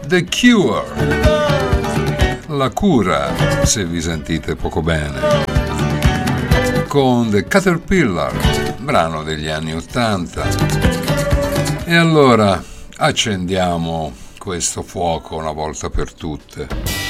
The Cure, la cura, se vi sentite poco bene, con The Caterpillar, brano degli anni '80. E allora accendiamo questo fuoco una volta per tutte.